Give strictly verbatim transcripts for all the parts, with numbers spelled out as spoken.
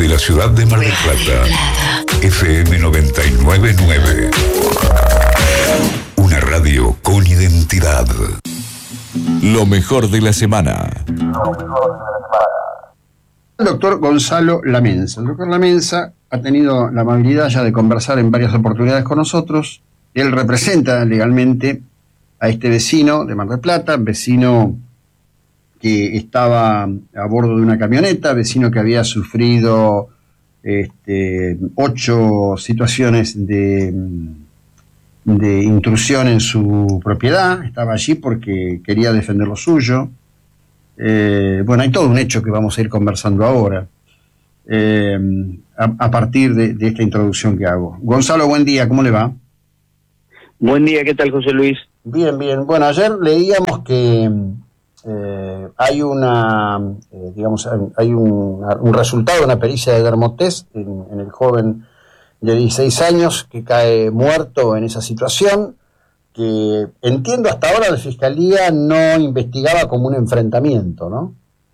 de la ciudad de Mar del Plata, F M noventa y nueve punto nueve. Una radio con identidad. Lo mejor de la semana. El doctor Gonzalo Lamensa. El doctor Lamensa ha tenido la amabilidad ya de conversar en varias oportunidades con nosotros. Él representa legalmente a este vecino de Mar del Plata, vecino que estaba a bordo de una camioneta, vecino que había sufrido este, ocho situaciones de, de intrusión en su propiedad. Estaba allí porque quería defender lo suyo. Eh, bueno, hay todo un hecho que vamos a ir conversando ahora, eh, a, a partir de, de esta introducción que hago. Gonzalo, buen día, ¿cómo le va? Buen día, ¿qué tal, José Luis? Bien, bien. Bueno, ayer leíamos que eh, hay una, eh, digamos, hay un, un resultado de una pericia de dermotest en, en el joven de dieciséis años que cae muerto en esa situación, que entiendo hasta ahora la Fiscalía no investigaba como un enfrentamiento, ¿no?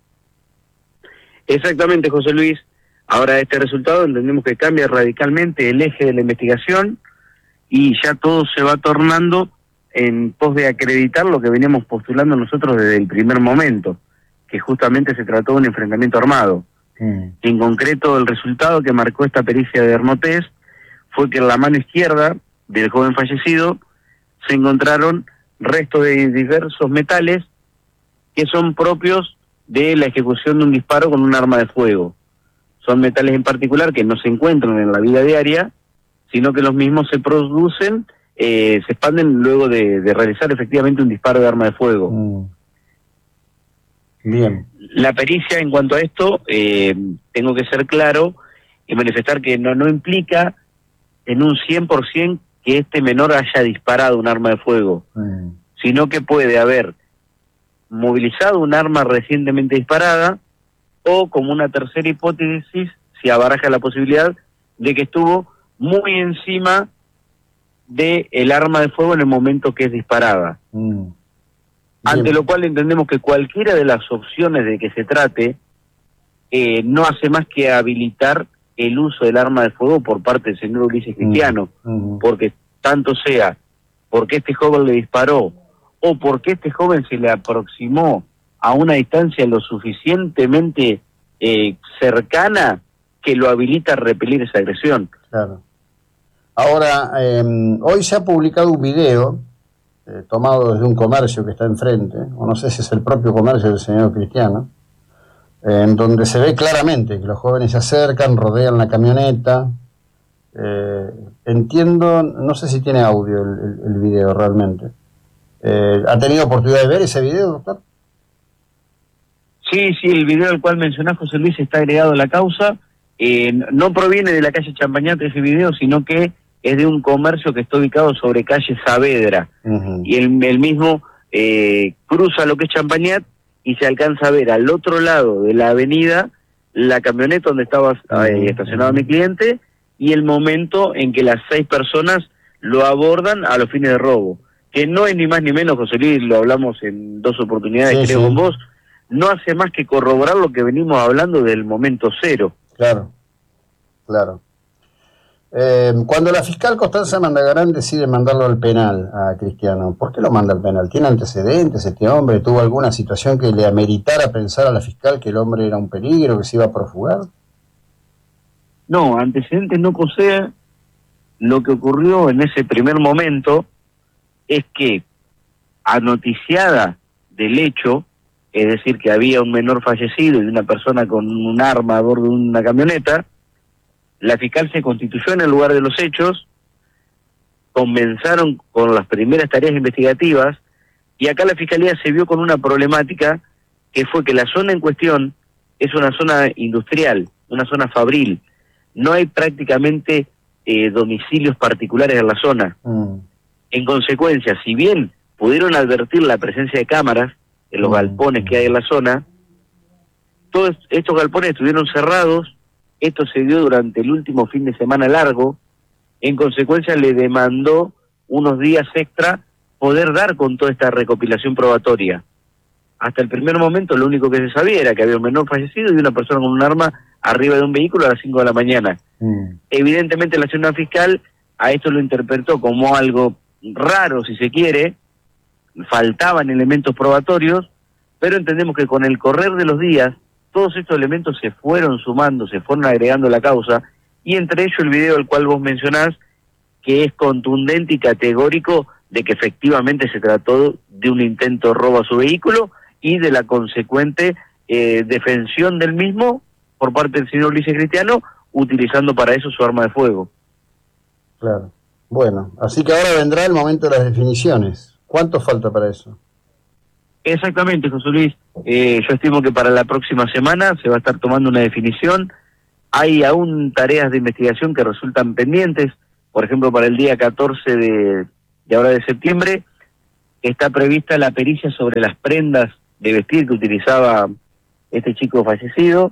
Exactamente, José Luis. Ahora este resultado entendemos que cambia radicalmente el eje de la investigación y ya todo se va tornando en pos de acreditar lo que veníamos postulando nosotros desde el primer momento, que justamente se trató de un enfrentamiento armado. Mm. En concreto, el resultado que marcó esta pericia de dermotest fue que en la mano izquierda del joven fallecido se encontraron restos de diversos metales que son propios de la ejecución de un disparo con un arma de fuego. Son metales en particular que no se encuentran en la vida diaria, sino que los mismos se producen, eh, se expanden luego de, de realizar efectivamente un disparo de arma de fuego. Mm. Bien. La pericia en cuanto a esto, eh, tengo que ser claro y manifestar que no, no implica en un cien por ciento que este menor haya disparado un arma de fuego, mm. sino que puede haber movilizado un arma recientemente disparada, o como una tercera hipótesis, se abaraja la posibilidad de que estuvo muy encima del arma de fuego en el momento que es disparada. Mm. Ante lo cual entendemos que cualquiera de las opciones de que se trate eh, no hace más que habilitar el uso del arma de fuego por parte del señor Ulises Cristiano, mm. porque tanto sea porque este joven le disparó o porque este joven se le aproximó a una distancia lo suficientemente eh, cercana que lo habilita a repelir esa agresión. Claro. Ahora, eh, hoy se ha publicado un video eh, tomado desde un comercio que está enfrente, o no sé si es el propio comercio del señor Cristiano, eh, en donde se ve claramente que los jóvenes se acercan, rodean la camioneta. Eh, entiendo, no sé si tiene audio el, el, el video realmente. Eh, ¿Ha tenido oportunidad de ver ese video, doctor? Sí, sí, el video al cual mencionás, José Luis, está agregado a la causa. Eh, no proviene de la calle Champañate ese video, sino que es de un comercio que está ubicado sobre calle Saavedra. Uh-huh. Y el, el mismo eh, cruza lo que es Champañat y se alcanza a ver al otro lado de la avenida la camioneta donde estaba eh, estacionado mi cliente y el momento en que las seis personas lo abordan a los fines de robo. Que no es ni más ni menos, José Luis, lo hablamos en dos oportunidades, sí, creo, sí. con vos, no hace más que corroborar lo que venimos hablando del momento cero. Claro, claro. Eh, cuando la fiscal Constanza Mandagarán decide mandarlo al penal a Cristiano, ¿por qué lo manda al penal? ¿Tiene antecedentes este hombre? ¿Tuvo alguna situación que le ameritara pensar a la fiscal que el hombre era un peligro, que se iba a profugar? No, antecedentes no posee. Lo que ocurrió en ese primer momento es que, anoticiada del hecho, es decir, que había un menor fallecido y una persona con un arma a bordo de una camioneta, la fiscal se constituyó en el lugar de los hechos, comenzaron con las primeras tareas investigativas, y acá la fiscalía se vio con una problemática, que fue que la zona en cuestión es una zona industrial, una zona fabril, no hay prácticamente eh, domicilios particulares en la zona. Mm. En consecuencia, si bien pudieron advertir la presencia de cámaras en los mm. galpones que hay en la zona, todos estos galpones estuvieron cerrados. Esto se dio durante el último fin de semana largo, en consecuencia le demandó unos días extra poder dar con toda esta recopilación probatoria. Hasta el primer momento lo único que se sabía era que había un menor fallecido y una persona con un arma arriba de un vehículo a las cinco de la mañana. Mm. Evidentemente la Nacional Fiscal a esto lo interpretó como algo raro, si se quiere, faltaban elementos probatorios, pero entendemos que con el correr de los días, todos estos elementos se fueron sumando, se fueron agregando a la causa, y entre ellos el video al cual vos mencionás, que es contundente y categórico de que efectivamente se trató de un intento de robo a su vehículo y de la consecuente eh, defensión del mismo por parte del señor Ulises Cristiano, utilizando para eso su arma de fuego. Claro. Bueno, así que ahora vendrá el momento de las definiciones. ¿Cuánto falta para eso? Exactamente, José Luis. Eh, yo estimo que para la próxima semana se va a estar tomando una definición. Hay aún tareas de investigación que resultan pendientes. Por ejemplo, para el día catorce de, de ahora de septiembre está prevista la pericia sobre las prendas de vestir que utilizaba este chico fallecido.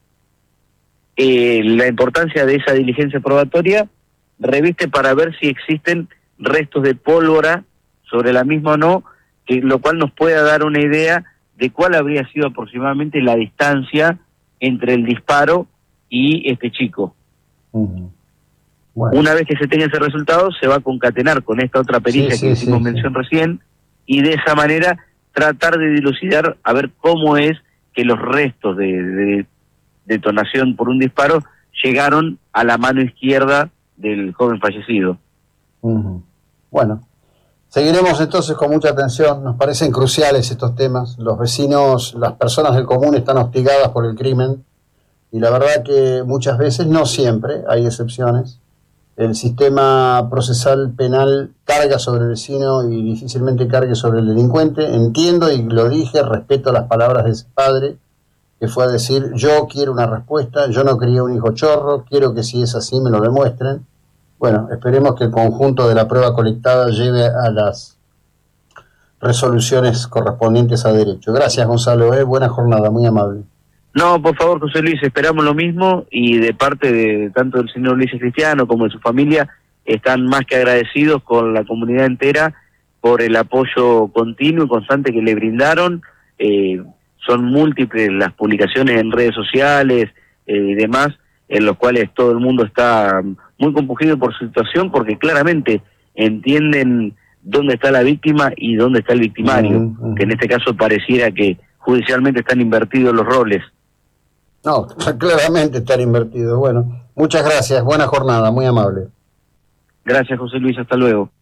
Eh, la importancia de esa diligencia probatoria reviste para ver si existen restos de pólvora sobre la misma o no, que, lo cual nos pueda dar una idea de cuál habría sido aproximadamente la distancia entre el disparo y este chico. Uh-huh. Bueno. Una vez que se tenga ese resultado, se va a concatenar con esta otra pericia sí, que sí, hicimos sí, mención sí. recién, y de esa manera tratar de dilucidar a ver cómo es que los restos de, de detonación por un disparo llegaron a la mano izquierda del joven fallecido. Uh-huh. Bueno, seguiremos entonces con mucha atención. Nos parecen cruciales estos temas. Los vecinos, las personas del común están hostigadas por el crimen, y la verdad que muchas veces, no siempre, hay excepciones, el sistema procesal penal carga sobre el vecino y difícilmente cargue sobre el delincuente. Entiendo, y lo dije, respeto las palabras de ese padre que fue a decir: yo quiero una respuesta, yo no crié un hijo chorro, quiero que si es así me lo demuestren. Bueno, esperemos que el conjunto de la prueba colectada lleve a las resoluciones correspondientes a derecho. Gracias, Gonzalo, ¿eh? Buena jornada, muy amable. No, por favor, José Luis, esperamos lo mismo, y de parte de tanto del señor Ulises Cristiano como de su familia, están más que agradecidos con la comunidad entera por el apoyo continuo y constante que le brindaron. Eh, son múltiples las publicaciones en redes sociales eh, y demás, en los cuales todo el mundo está muy compungido por su situación, porque claramente entienden dónde está la víctima y dónde está el victimario, uh-huh, uh-huh. que en este caso pareciera que judicialmente están invertidos los roles. No, claramente están invertidos. Bueno, muchas gracias, buena jornada, muy amable. Gracias, José Luis, hasta luego.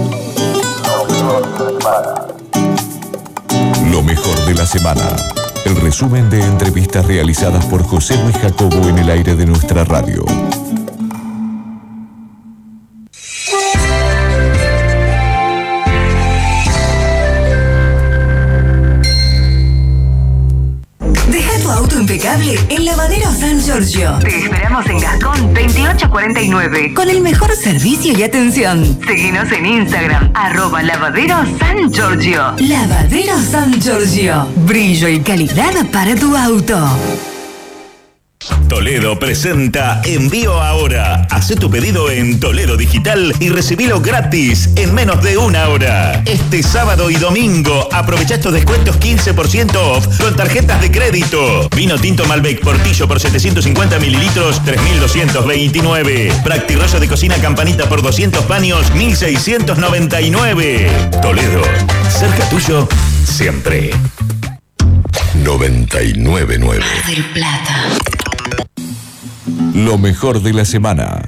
Lo mejor de la semana. El resumen de entrevistas realizadas por José Luis Jacobo en el aire de nuestra radio. Impecable en Lavadero San Giorgio. Te esperamos en Gascón veintiocho cuarenta y nueve con el mejor servicio y atención. Seguinos en Instagram, arroba Lavadero San Giorgio. Lavadero San Giorgio. Brillo y calidad para tu auto. Toledo presenta Envío Ahora. Hacé tu pedido en Toledo Digital y recibilo gratis en menos de una hora. Este sábado y domingo aprovecha estos descuentos quince por ciento off con tarjetas de crédito. Vino tinto Malbec Portillo por setecientos cincuenta mililitros, tres mil doscientos veintinueve. Practirollo de cocina Campanita por doscientos paños, mil seiscientos noventa y nueve. Toledo, cerca tuyo siempre. noventa y nueve punto nueve. Mar del Plata. Lo mejor de la semana.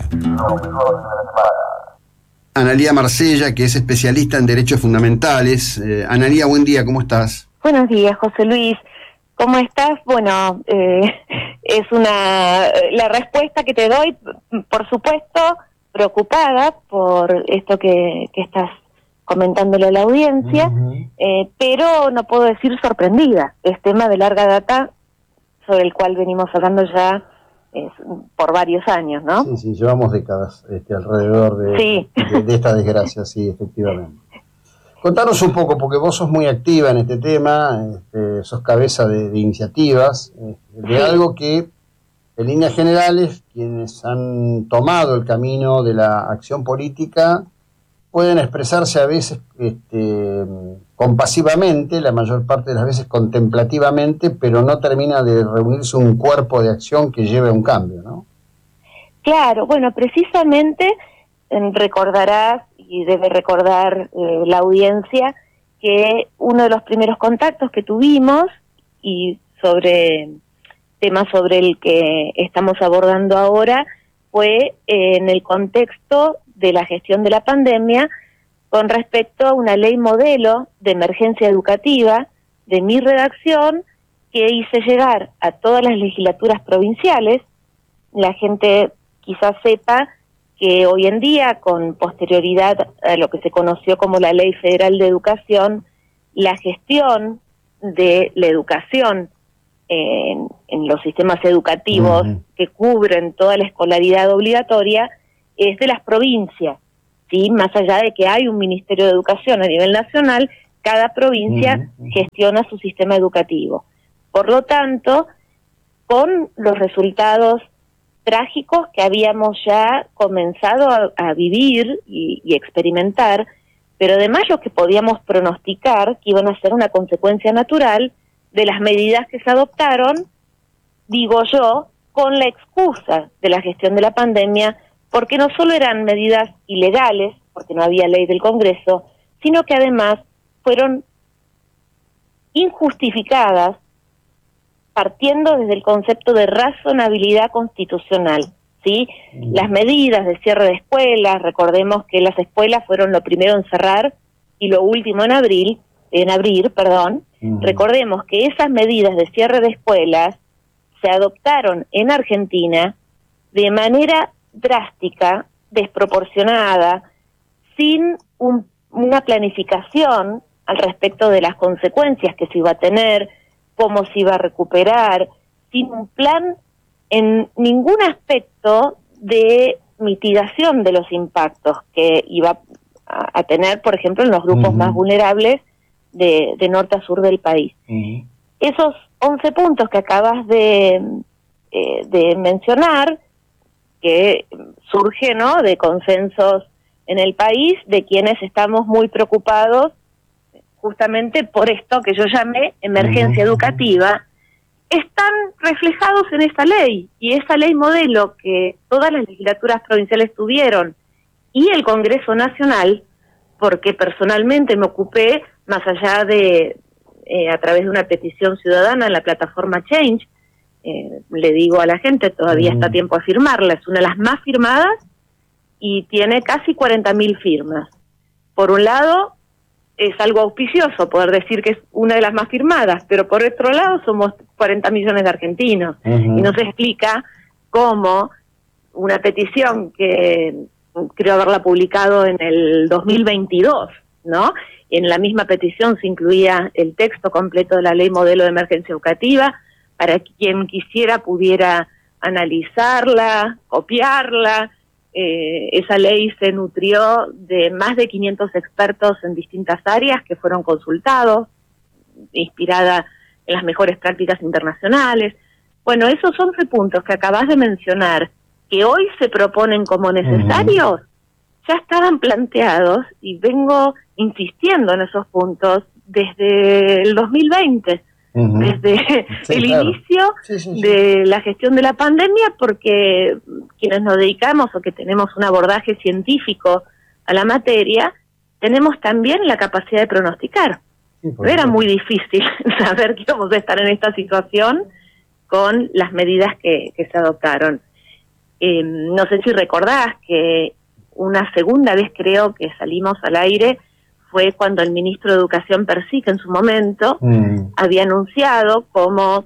Analía Marsella, que es especialista en derechos fundamentales. Eh, Analía, buen día, ¿cómo estás? Buenos días, José Luis. ¿Cómo estás? Bueno, eh, es una la respuesta que te doy, por supuesto, preocupada por esto que, que estás comentándole a la audiencia, uh-huh. eh, pero no puedo decir sorprendida. Es tema de larga data sobre el cual venimos hablando ya Es, por varios años, ¿no? Sí, sí, llevamos décadas este, alrededor de, sí. de, de esta desgracia, sí, efectivamente. Contanos un poco, porque vos sos muy activa en este tema, este, sos cabeza de, de iniciativas, este, de sí. algo que, en líneas generales, quienes han tomado el camino de la acción política pueden expresarse a veces este, compasivamente, la mayor parte de las veces contemplativamente, pero no termina de reunirse un cuerpo de acción que lleve a un cambio, ¿no? Claro, bueno, precisamente eh, recordarás, y debe recordar eh, la audiencia, que uno de los primeros contactos que tuvimos, y sobre temas sobre el que estamos abordando ahora, fue eh, en el contexto de la gestión de la pandemia con respecto a una ley modelo de emergencia educativa de mi redacción que hice llegar a todas las legislaturas provinciales. La gente quizás sepa que hoy en día, con posterioridad a lo que se conoció como la Ley Federal de Educación, la gestión de la educación en, en los sistemas educativos uh-huh. que cubren toda la escolaridad obligatoria es de las provincias, ¿sí? Más allá de que hay un Ministerio de Educación a nivel nacional, cada provincia uh-huh. gestiona su sistema educativo. Por lo tanto, con los resultados trágicos que habíamos ya comenzado a, a vivir y, y experimentar, pero además lo que podíamos pronosticar que iban a ser una consecuencia natural de las medidas que se adoptaron, digo yo, con la excusa de la gestión de la pandemia, porque no solo eran medidas ilegales, porque no había ley del Congreso, sino que además fueron injustificadas, partiendo desde el concepto de razonabilidad constitucional, ¿sí? Mm. Las medidas de cierre de escuelas, recordemos que las escuelas fueron lo primero en cerrar y lo último en abril, en abrir, perdón. Mm. Recordemos que esas medidas de cierre de escuelas se adoptaron en Argentina de manera drástica, desproporcionada, sin un, una planificación al respecto de las consecuencias que se iba a tener, cómo se iba a recuperar, sin un plan en ningún aspecto de mitigación de los impactos que iba a, a tener, por ejemplo, en los grupos uh-huh. más vulnerables de, de norte a sur del país. Uh-huh. Esos once puntos que acabas de, eh, de mencionar, que surge, ¿no?, de consensos en el país, de quienes estamos muy preocupados justamente por esto que yo llamé emergencia uh-huh. educativa, están reflejados en esta ley, y esa ley modelo que todas las legislaturas provinciales tuvieron, y el Congreso Nacional, porque personalmente me ocupé, más allá de, eh, a través de una petición ciudadana en la plataforma Change, eh, le digo a la gente, todavía uh-huh. está a tiempo a firmarla, es una de las más firmadas, y tiene casi cuarenta mil firmas. Por un lado, es algo auspicioso poder decir que es una de las más firmadas, pero por otro lado somos cuarenta millones de argentinos, uh-huh. y nos explica cómo una petición que creo haberla publicado en el dos mil veintidós, ¿no? En la misma petición se incluía el texto completo de la Ley Modelo de Emergencia Educativa, para que quien quisiera pudiera analizarla, copiarla. Eh, esa ley se nutrió de más de quinientos expertos en distintas áreas que fueron consultados, inspirada en las mejores prácticas internacionales. Bueno, esos once puntos que acabas de mencionar, que hoy se proponen como necesarios, uh-huh. ya estaban planteados, y vengo insistiendo en esos puntos desde el dos mil veinte. Uh-huh. Desde sí, el claro. inicio sí, sí, sí. de la gestión de la pandemia, porque quienes nos dedicamos o que tenemos un abordaje científico a la materia, tenemos también la capacidad de pronosticar. Sí, Pero era muy difícil saber que íbamos a estar en esta situación con las medidas que, que se adoptaron. Eh, no sé si recordás que una segunda vez creo que salimos al aire fue cuando el ministro de Educación Persic, en su momento, mm. había anunciado como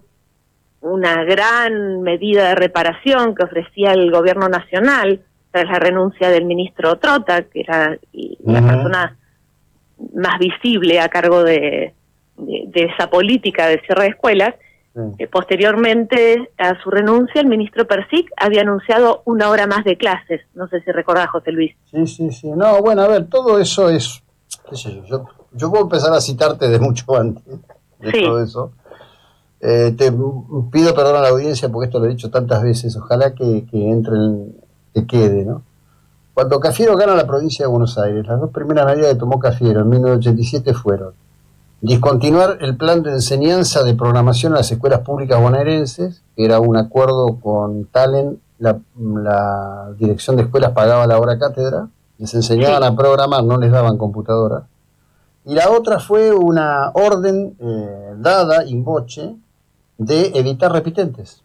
una gran medida de reparación que ofrecía el gobierno nacional tras la renuncia del ministro Trota, que era la uh-huh. persona más visible a cargo de, de, de esa política de cierre de escuelas. Mm. Eh, posteriormente a su renuncia, el ministro Persic había anunciado una hora más de clases. No sé si recordás, José Luis. Sí, sí, sí. No, bueno, a ver, todo eso es... qué sé yo, yo, yo puedo empezar a citarte de mucho antes de sí. todo eso. Eh, te pido perdón a la audiencia porque esto lo he dicho tantas veces, ojalá que, que entre, en, que quede, ¿no? Cuando Cafiero gana la provincia de Buenos Aires, las dos primeras medidas que tomó Cafiero en mil novecientos ochenta y siete fueron discontinuar el plan de enseñanza de programación en las escuelas públicas bonaerenses, que era un acuerdo con Talen, la, la dirección de escuelas pagaba la hora cátedra, les enseñaban sí. a programar, no les daban computadora. Y la otra fue una orden eh, dada in voce de evitar repitentes.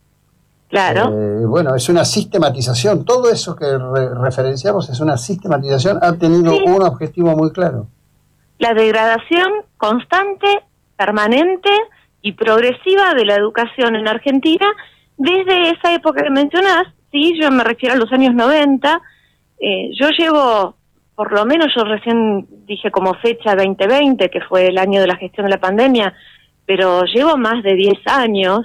Claro. Eh, bueno, es una sistematización. Todo eso que re referenciamos es una sistematización. Ha tenido sí. un objetivo muy claro. La degradación constante, permanente y progresiva de la educación en Argentina desde esa época que mencionás. Sí, yo me refiero a los años noventa. Eh, yo llevo, por lo menos yo recién dije como fecha veinte veinte, que fue el año de la gestión de la pandemia, pero llevo más de diez años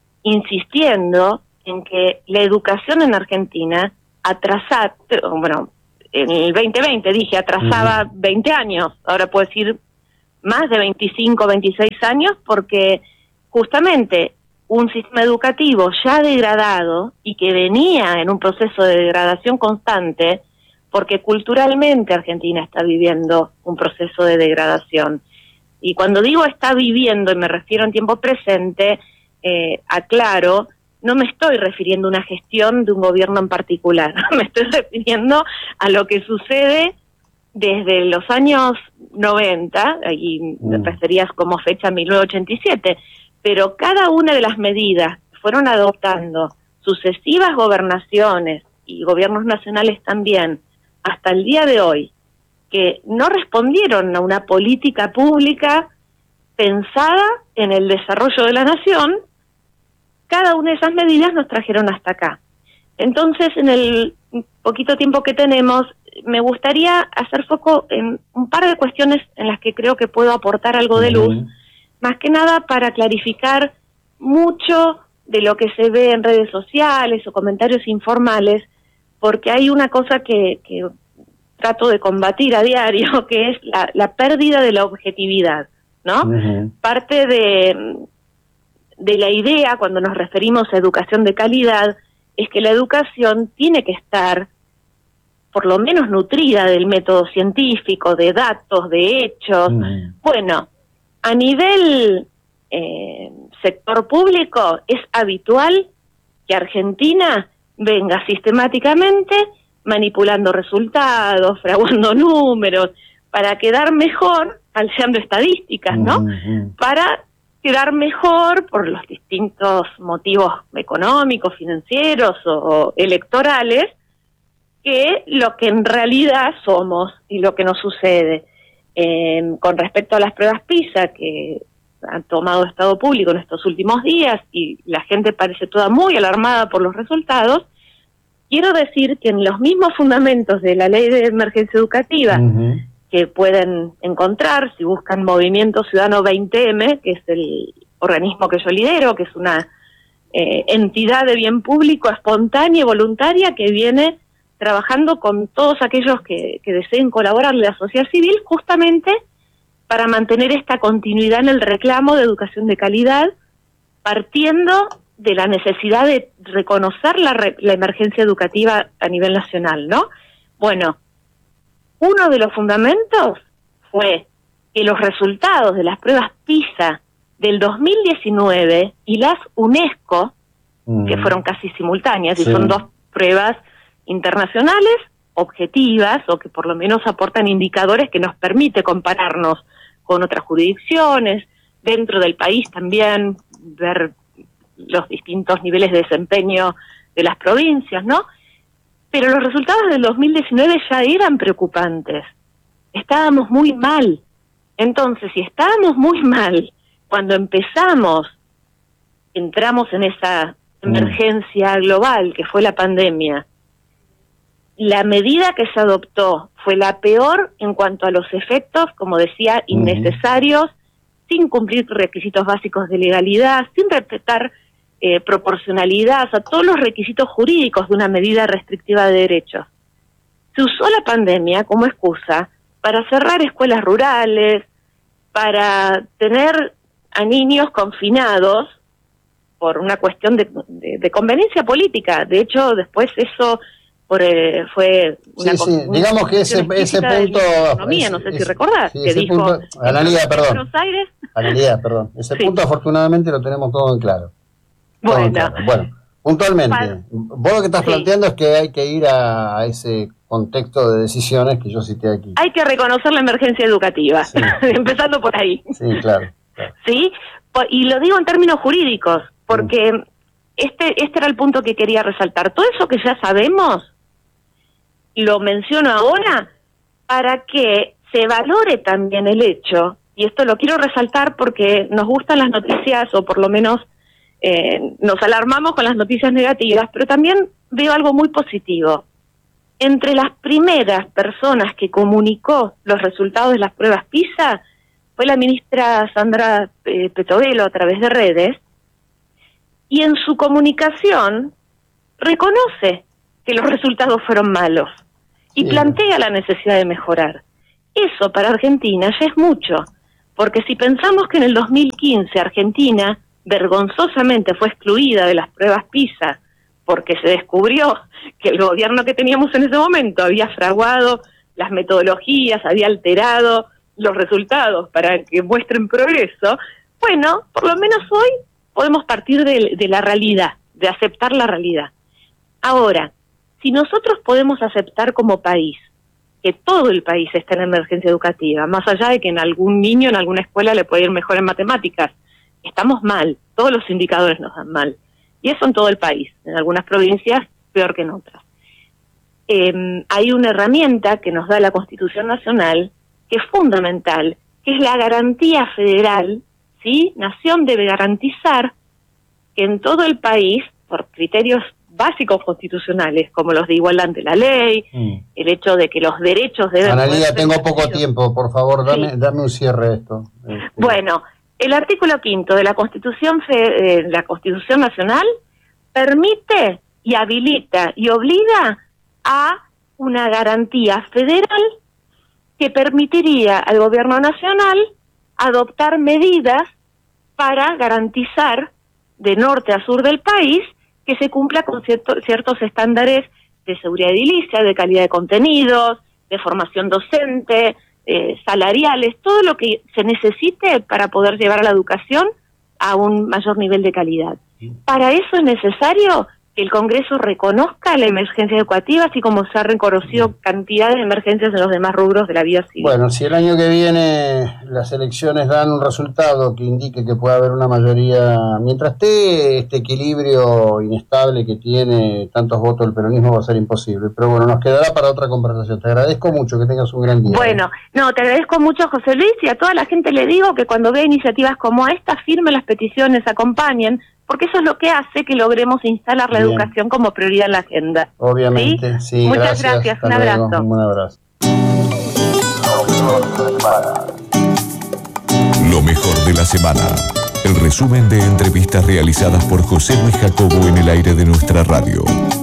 insistiendo en que la educación en Argentina atrasaba, bueno, en el veinte veinte dije atrasaba uh-huh. veinte años, ahora puedo decir más de veinticinco, veintiséis años, porque justamente un sistema educativo ya degradado y que venía en un proceso de degradación constante, porque culturalmente Argentina está viviendo un proceso de degradación. Y cuando digo está viviendo, y me refiero en tiempo presente, eh, aclaro, no me estoy refiriendo a una gestión de un gobierno en particular, me estoy refiriendo a lo que sucede desde los años noventa, y me referías como fecha mil novecientos ochenta y siete, pero cada una de las medidas que fueron adoptando sucesivas gobernaciones y gobiernos nacionales también, hasta el día de hoy, que no respondieron a una política pública pensada en el desarrollo de la nación, cada una de esas medidas nos trajeron hasta acá. Entonces, en el poquito tiempo que tenemos, me gustaría hacer foco en un par de cuestiones en las que creo que puedo aportar algo de luz, uh-huh. más que nada para clarificar mucho de lo que se ve en redes sociales o comentarios informales, porque hay una cosa que, que trato de combatir a diario, que es la, la pérdida de la objetividad, ¿no? Uh-huh. Parte de... de la idea, cuando nos referimos a educación de calidad, es que la educación tiene que estar, por lo menos, nutrida del método científico, de datos, de hechos. Mm. Bueno, a nivel eh, sector público es habitual que Argentina venga sistemáticamente manipulando resultados, fraguando números, para quedar mejor, falseando estadísticas, ¿no? Mm-hmm. Para quedar mejor por los distintos motivos económicos, financieros o, o electorales, que lo que en realidad somos y lo que nos sucede. Eh, con respecto a las pruebas PISA que han tomado Estado Público en estos últimos días y la gente parece toda muy alarmada por los resultados, quiero decir que en los mismos fundamentos de la Ley de Emergencia Educativa, uh-huh. que pueden encontrar si buscan Movimiento Ciudadano veinte eme, que es el organismo que yo lidero, que es una eh, entidad de bien público espontánea y voluntaria que viene trabajando con todos aquellos que, que deseen colaborar en la sociedad civil, justamente para mantener esta continuidad en el reclamo de educación de calidad, partiendo de la necesidad de reconocer la, re, la emergencia educativa a nivel nacional, ¿no? Bueno, uno de los fundamentos fue que los resultados de las pruebas PISA del dos mil diecinueve y las UNESCO, mm. que fueron casi simultáneas, sí. y son dos pruebas internacionales, objetivas, o que por lo menos aportan indicadores que nos permite compararnos con otras jurisdicciones, dentro del país también, ver los distintos niveles de desempeño de las provincias, ¿no? Pero los resultados del dos mil diecinueve ya eran preocupantes. Estábamos muy mal. Entonces, si estábamos muy mal, cuando empezamos, entramos en esa emergencia global que fue la pandemia, la medida que se adoptó fue la peor en cuanto a los efectos, como decía, innecesarios, uh-huh. sin cumplir requisitos básicos de legalidad, sin respetar eh, proporcionalidad, o sea, todos los requisitos jurídicos de una medida restrictiva de derechos. Se usó la pandemia como excusa para cerrar escuelas rurales, para tener a niños confinados por una cuestión de, de, de conveniencia política. De hecho, después eso por eh, fue una sí, sí. una digamos que ese, ese punto economía, no sé ese, si recordás, sí, que dijo punto, Analía, perdón. Buenos Aires. Analía, perdón. Ese sí. punto afortunadamente lo tenemos todo en claro. Todo bueno. en claro. Bueno, puntualmente, Para, vos lo que estás sí. planteando es que hay que ir a, a ese contexto de decisiones que yo cité aquí. Hay que reconocer la emergencia educativa, sí. empezando por ahí. Sí, claro, claro. Sí, y lo digo en términos jurídicos, porque mm. este este era el punto que quería resaltar. Todo eso que ya sabemos, lo menciono ahora para que se valore también el hecho, y esto lo quiero resaltar porque nos gustan las noticias, o por lo menos eh, nos alarmamos con las noticias negativas, pero también veo algo muy positivo. Entre las primeras personas que comunicó los resultados de las pruebas PISA fue la ministra Sandra eh, Petovelo a través de redes, y en su comunicación reconoce que los resultados fueron malos y sí. plantea la necesidad de mejorar. Eso para Argentina ya es mucho, porque si pensamos que en el dos mil quince Argentina vergonzosamente fue excluida de las pruebas PISA porque se descubrió que el gobierno que teníamos en ese momento había fraguado las metodologías, había alterado los resultados para que muestren progreso, bueno, por lo menos hoy podemos partir de, de la realidad, de aceptar la realidad. Ahora, si nosotros podemos aceptar como país que todo el país está en emergencia educativa, más allá de que en algún niño, en alguna escuela le puede ir mejor en matemáticas, estamos mal, todos los indicadores nos dan mal, y eso en todo el país, en algunas provincias peor que en otras. Eh, hay una herramienta que nos da la Constitución Nacional, que es fundamental, que es la garantía federal, ¿sí? Nación debe garantizar que en todo el país, por criterios básicos constitucionales, como los de igualdad ante la ley, mm. el hecho de que los derechos deben... Analía, tengo poco tiempo, por favor, dame, sí. dame un cierre a esto. Este... Bueno, el artículo quinto de la Constitución, eh, la Constitución Nacional permite y habilita y obliga a una garantía federal que permitiría al gobierno nacional adoptar medidas para garantizar de norte a sur del país que se cumpla con cierto, ciertos estándares de seguridad edilicia, de calidad de contenidos, de formación docente, eh, salariales, todo lo que se necesite para poder llevar a la educación a un mayor nivel de calidad. Para eso es necesario que el Congreso reconozca la emergencia educativa, así como se ha reconocido cantidad de emergencias en los demás rubros de la vida civil. Bueno, si el año que viene las elecciones dan un resultado que indique que puede haber una mayoría, mientras esté este equilibrio inestable que tiene tantos votos del peronismo, va a ser imposible. Pero bueno, nos quedará para otra conversación. Te agradezco mucho, que tengas un gran día. Bueno, no, te agradezco mucho, José Luis, y a toda la gente le digo que cuando vea iniciativas como esta, firmen las peticiones, acompañen, porque eso es lo que hace que logremos instalar la Bien. educación como prioridad en la agenda. Obviamente, sí. sí Muchas gracias, gracias. un abrazo. Luego. Un buen abrazo. Lo mejor de la semana. El resumen de entrevistas realizadas por José Luis Jacobo en el aire de nuestra radio.